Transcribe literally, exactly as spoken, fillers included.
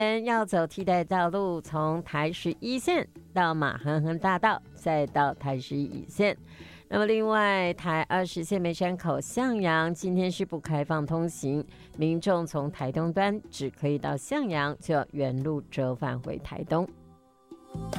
要走替代道路，从台十一线到马恒恒大道，再到台十一线。那么另外，台二十线梅山口向阳今天是不开放通行，民众从台东端只可以到向阳，就要原路折返回台东。